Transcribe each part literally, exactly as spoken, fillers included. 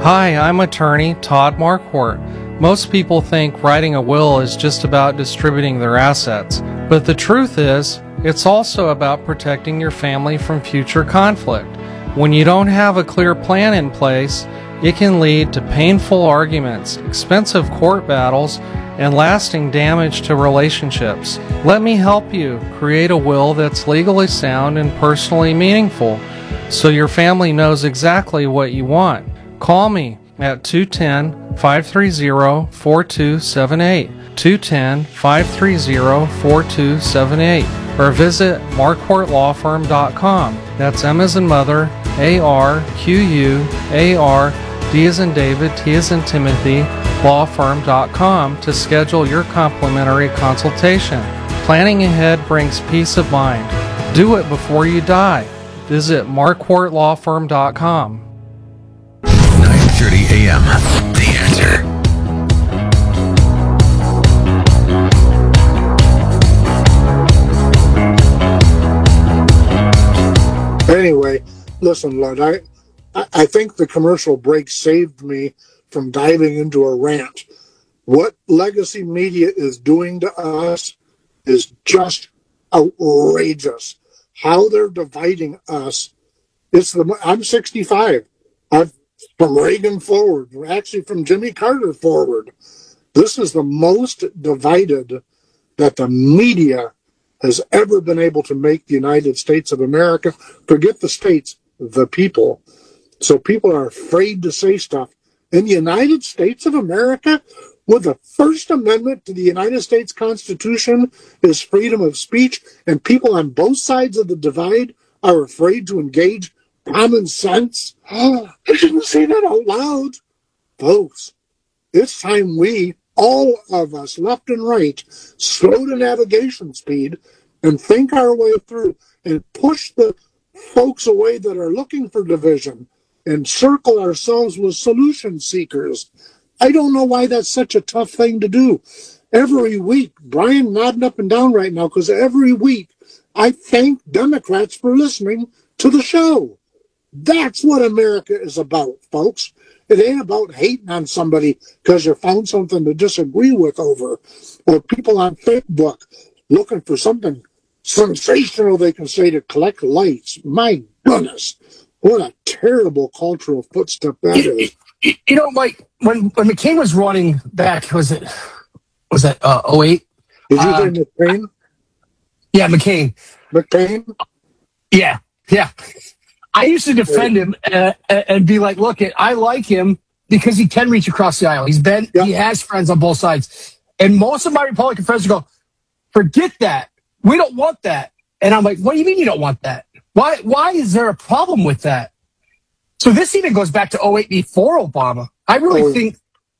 Hi, I'm attorney Todd Marquardt. Most people think writing a will is just about distributing their assets, but the truth is, it's also about protecting your family from future conflict. When you don't have a clear plan in place, it can lead to painful arguments, expensive court battles, and lasting damage to relationships. Let me help you create a will that's legally sound and personally meaningful, so your family knows exactly what you want. Call me at two one zero, five three zero, four two seven eight, two one zero, five three zero, four two seven eight, or visit marquardt law firm dot com. That's M as in mother, A R Q U A R, D as in David, T as in Timothy, law firm dot com to schedule your complimentary consultation. Planning ahead brings peace of mind. Do it before you die. Visit marquardt law firm dot com. nine thirty a.m. The Answer. Anyway, listen, Lud, I, I think the commercial break saved me from diving into a rant. What legacy media is doing to us is just outrageous. How they're dividing us. It's the I'm sixty-five. I've from Reagan forward, actually from Jimmy Carter forward. This is the most divided that the media has ever been able to make the United States of America. Forget the states, the people. So people are afraid to say stuff. In the United States of America, with the First Amendment to the United States Constitution is freedom of speech, and people on both sides of the divide are afraid to engage common sense. Oh, I shouldn't say that out loud. Folks, it's time we, all of us, left and right, slow to navigation speed and think our way through and push the folks away that are looking for division and circle ourselves with solution seekers. I don't know why that's such a tough thing to do. Every week, Brian nodding up and down right now, because every week I thank Democrats for listening to the show. That's what America is about, folks. It ain't about hating on somebody because you found something to disagree with over, or people on Facebook looking for something sensational they can say to collect likes. My goodness, what a terrible cultural footstep that is. You know, Mike, when, when McCain was running back, was it was that uh, oh eight? Did you uh, say McCain? Yeah, McCain. McCain? Yeah, yeah. I used to defend him uh, and be like, look, I like him because he can reach across the aisle. He's been, yep. He has friends on both sides. And most of my Republican friends go, forget that. We don't want that. And I'm like, what do you mean you don't want that? Why, why is there a problem with that? So this even goes back to oh eight before Obama. I really oh, think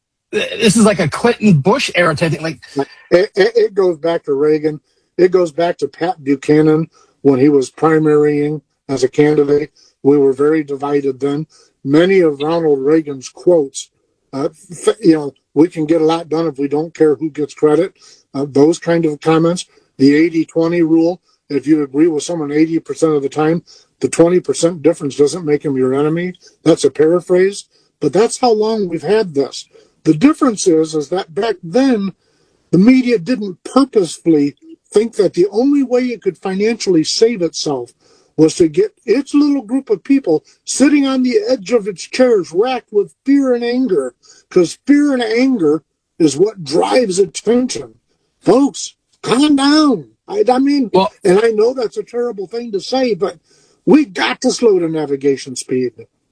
this is like a Clinton Bush era type thing. Like, it, it, it goes back to Reagan. It goes back to Pat Buchanan when he was primarying as a candidate. We were very divided then. Many of Ronald Reagan's quotes, uh, you know, we can get a lot done if we don't care who gets credit. Uh, those kind of comments. The eighty twenty rule, if you agree with someone eighty percent of the time, the twenty percent difference doesn't make him your enemy. That's a paraphrase, but that's how long we've had this. The difference is, is that back then, the media didn't purposefully think that the only way it could financially save itself was to get its little group of people sitting on the edge of its chairs racked with fear and anger, because fear and anger is what drives attention. Folks, calm down. I, I mean, well, and I know that's a terrible thing to say, but we got to slow to navigation speed.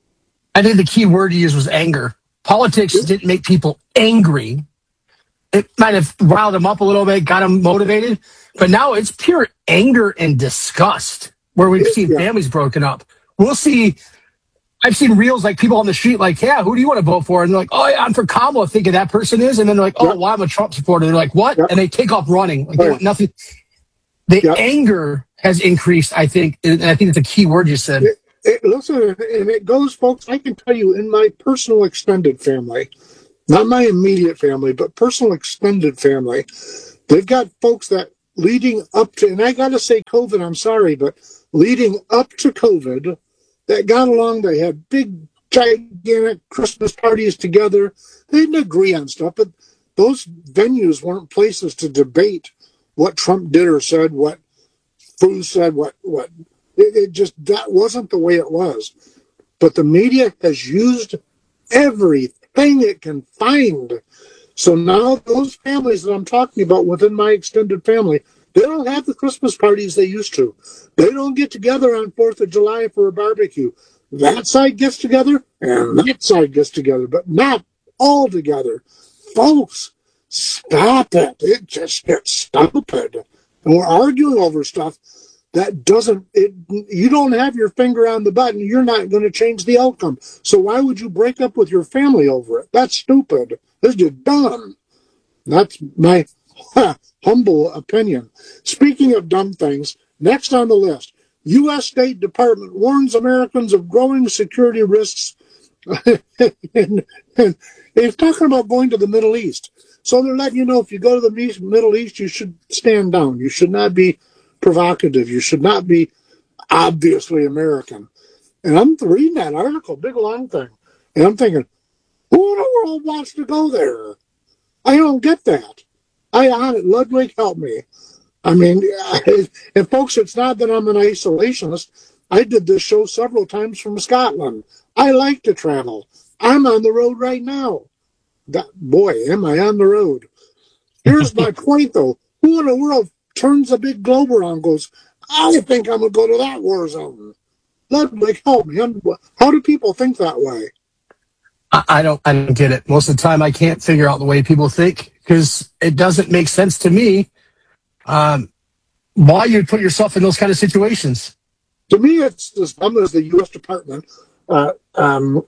I think the key word you used was anger. Politics yeah. didn't make people angry. It might have riled them up a little bit, got them motivated, but now it's pure anger and disgust. Where we've seen yeah. families broken up. We'll see, I've seen reels like people on the street like, yeah, who do you want to vote for? And they're like, oh, yeah, I'm for Kamala, thinking that person is. And then they're like, oh, yep. well, I'm a Trump supporter. They're like, what? Yep. And they take off running. Like, they want nothing. The yep. anger has increased, I think, and I think it's a key word you said. It, it, listen, and it goes, folks, I can tell you in my personal extended family, not my immediate family, but personal extended family, they've got folks that leading up to, and I got to say COVID, I'm sorry, but leading up to COVID, that got along, they had big gigantic Christmas parties together. They didn't agree on stuff, but those venues weren't places to debate what Trump did or said, what Cruz said, what what it, it just that wasn't the way it was. But the media has used everything it can find. So now those families that I'm talking about within my extended family, they don't have the Christmas parties they used to. They don't get together on fourth of July for a barbecue. That side gets together and that side gets together, but not all together. Folks, stop it. It just gets stupid. And we're arguing over stuff that doesn't, it, you don't have your finger on the button. You're not going to change the outcome. So why would you break up with your family over it? That's stupid. This is dumb. That's my huh, humble opinion. Speaking of dumb things, next on the list, U S State Department warns Americans of growing security risks. and, and it's talking about going to the Middle East. So they're letting you know if you go to the Middle East, you should stand down. You should not be provocative. You should not be obviously American. And I'm reading that article, big long thing, and I'm thinking, who in the world wants to go there? I don't get that. I on it, Ludwig, help me. I mean, and folks, it's not that I'm an isolationist. I did this show several times from Scotland. I like to travel. I'm on the road right now. That, boy, am I on the road. Here's my point, though. Who in the world turns a big globe around and goes, I think I'm going to go to that war zone? Ludwig, help me. How do people think that way? I don't, I don't get it. Most of the time, I can't figure out the way people think because it doesn't make sense to me. Um, why you'd put yourself in those kind of situations? To me, it's as dumb as the U S Department, uh, um,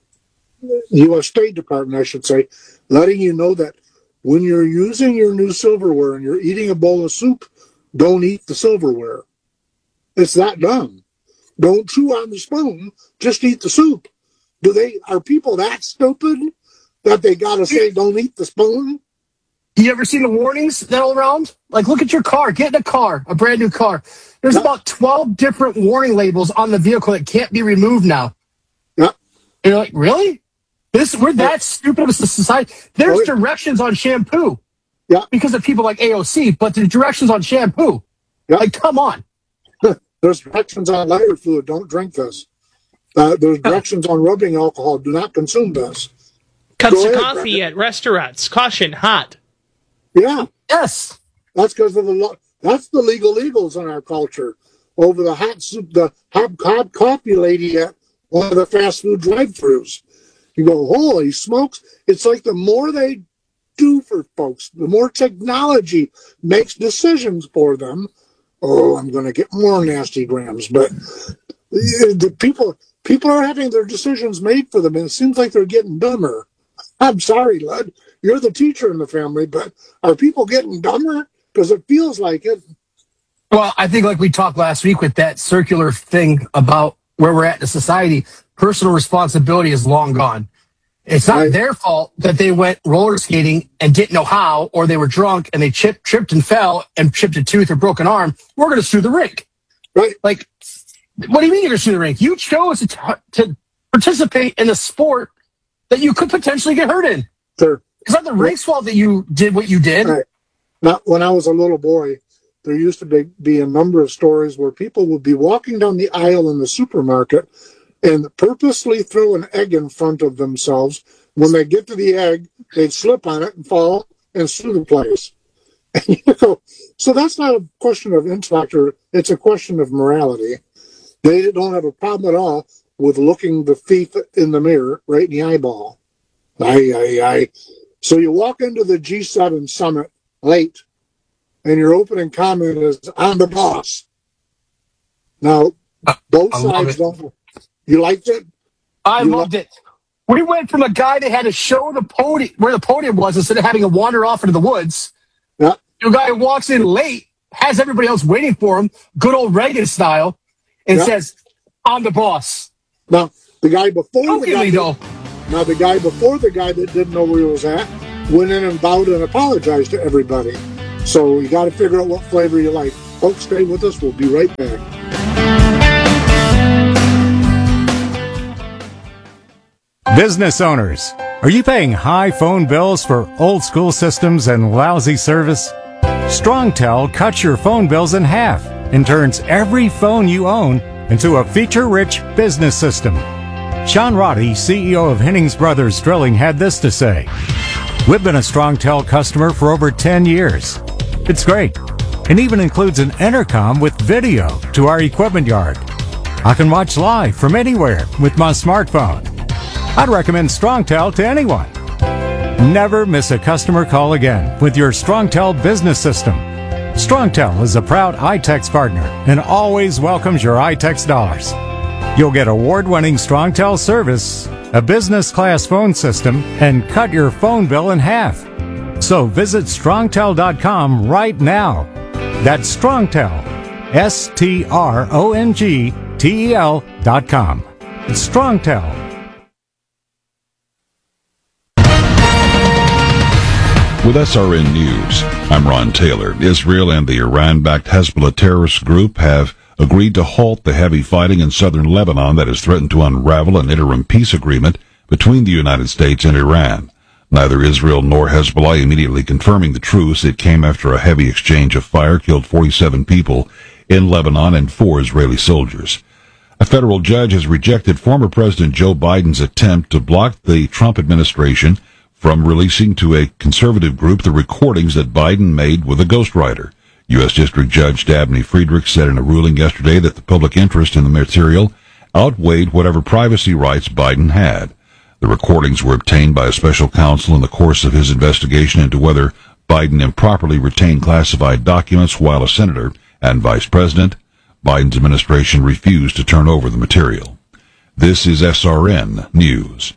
U S State Department, I should say, letting you know that when you're using your new silverware and you're eating a bowl of soup, don't eat the silverware. It's that dumb. Don't chew on the spoon, just eat the soup. Do they, are people that stupid that they gotta say don't eat the spoon? You ever seen the warnings that are around? Like, look at your car. Get in a car, a brand new car. There's Yeah. about twelve different warning labels on the vehicle that can't be removed now. Yeah. And you're like, really? This We're that stupid of a society. There's Oh, yeah. directions on shampoo. Yeah. Because of people like A O C, but there's directions on shampoo. Yeah. Like, come on. There's directions on lighter fluid, don't drink this. Uh, there's directions on rubbing alcohol, do not consume this. Cups Go of ahead, coffee Brenda. at restaurants. Caution, hot. Yeah. Yes. That's because of the law. That's the legal legals in our culture. Over the hot soup, the hot, hot coffee lady at one of the fast food drive-thrus. You go, holy smokes! It's like the more they do for folks, the more technology makes decisions for them. Oh, I'm going to get more nasty grams, but the, the people people are having their decisions made for them, and it seems like they're getting dumber. I'm sorry, Lud. You're the teacher in the family, but are people getting dumber? Because it feels like it. Well, I think like we talked last week with that circular thing about where we're at in society, personal responsibility is long gone. It's not Right. their fault that they went roller skating and didn't know how, or they were drunk and they chipped, tripped and fell and chipped a tooth or broke an arm. We're going to sue the rink. Right. Like, what do you mean you're going to sue the rink? You chose to, to participate in a sport that you could potentially get hurt in. Sure. It's not the rink's fault that you did what you did. Right. Now, when I was a little boy, there used to be, be a number of stories where people would be walking down the aisle in the supermarket and purposely throw an egg in front of themselves. When they get to the egg, they'd slip on it and fall and sue the place. And, you know, so that's not a question of intellect, or it's a question of morality. They don't have a problem at all with looking the thief in the mirror right in the eyeball. Aye, aye, aye. So you walk into the G seven summit late, and your opening comment is, I'm the boss. Now, both I love sides it. don't. You liked it? I You loved it. We went from a guy that had to show the podium where the podium was instead of having to wander off into the woods Yeah. to a guy who walks in late, has everybody else waiting for him, good old Reagan style, and Yeah. says, I'm the boss. Now, the guy before the guy, Jokingly, though. now the guy before the guy that didn't know where he was at went in and bowed and apologized to everybody. So you got to figure out what flavor you like. Folks, stay with us. We'll be right back. Business owners, are you paying high phone bills for old school systems and lousy service? StrongTel cuts your phone bills in half and turns every phone you own into a feature-rich business system. Sean Roddy, C E O of Hennings Brothers Drilling, had this to say. We've been a StrongTel customer for over ten years. It's great, and even includes an intercom with video to our equipment yard. I can watch live from anywhere with my smartphone. I'd recommend StrongTel to anyone. Never miss a customer call again with your StrongTel business system. StrongTel is a proud iTex partner and always welcomes your iTex dollars. You'll get award-winning StrongTel service, a business-class phone system, and cut your phone bill in half. So visit strongtel dot com right now. That's StrongTel, S T R O N G T E L dot com. It's StrongTel. With S R N News, I'm Ron Taylor. Israel and the Iran-backed Hezbollah terrorist group have agreed to halt the heavy fighting in southern Lebanon that has threatened to unravel an interim peace agreement between the United States and Iran. Neither Israel nor Hezbollah immediately confirming the truce. It came after a heavy exchange of fire killed forty-seven people in Lebanon and four Israeli soldiers. A federal judge has rejected former President Joe Biden's attempt to block the Trump administration from releasing to a conservative group the recordings that Biden made with a ghostwriter. U S. District Judge Dabney Friedrich said in a ruling yesterday that the public interest in the material outweighed whatever privacy rights Biden had. The recordings were obtained by a special counsel in the course of his investigation into whether Biden improperly retained classified documents while a senator and vice president. Biden's administration refused to turn over the material. This is S R N News.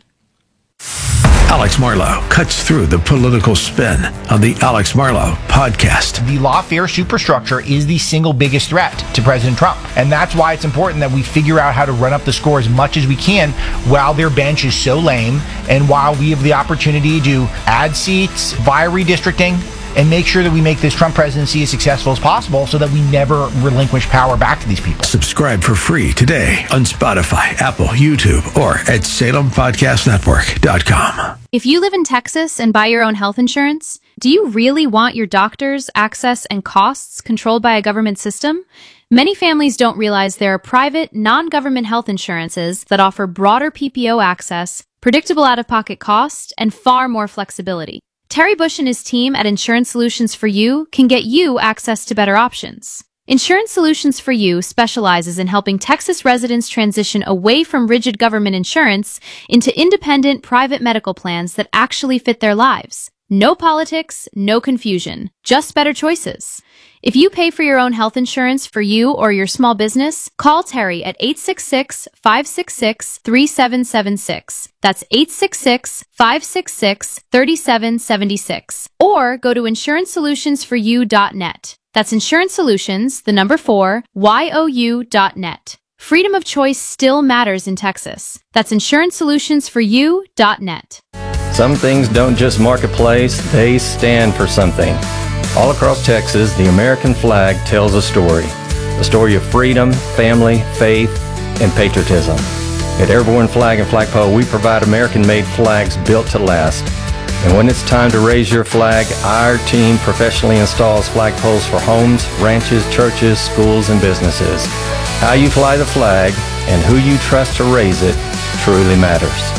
Alex Marlow cuts through the political spin on the Alex Marlow podcast. The lawfare superstructure is the single biggest threat to President Trump. And that's why it's important that we figure out how to run up the score as much as we can while their bench is so lame and while we have the opportunity to add seats via redistricting and make sure that we make this Trump presidency as successful as possible so that we never relinquish power back to these people. Subscribe for free today on Spotify, Apple, YouTube, or at Salem Podcast Network dot com. If you live in Texas and buy your own health insurance, do you really want your doctors, access, and costs controlled by a government system? Many families don't realize there are private, non-government health insurances that offer broader P P O access, predictable out-of-pocket costs, and far more flexibility. Terry Bush and his team at Insurance Solutions for You can get you access to better options. Insurance Solutions for You specializes in helping Texas residents transition away from rigid government insurance into independent private medical plans that actually fit their lives. No politics, no confusion, just better choices. If you pay for your own health insurance for you or your small business, call Terry at eight six six, five six six, three seven seven six. That's eight six six, five six six, three seven seven six. Or go to insurance solutions for you dot net. That's Insurance Solutions, the number four, Y O U dot net. Freedom of choice still matters in Texas. That's insurance solutions for you dot net. Some things don't just mark a place, they stand for something. All across Texas, the American flag tells a story. A story of freedom, family, faith, and patriotism. At Airborne Flag and Flagpole, we provide American-made flags built to last. And when it's time to raise your flag, our team professionally installs flagpoles for homes, ranches, churches, schools, and businesses. How you fly the flag and who you trust to raise it truly matters.